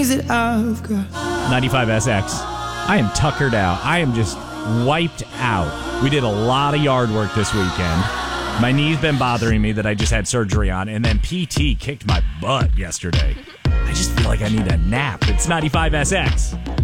95SX. I am tuckered out. I am just wiped out. We did a lot of yard work this weekend. My knee's been bothering me that I just had surgery on, and then PT kicked my butt yesterday. I just feel like I need a nap. It's 95SX.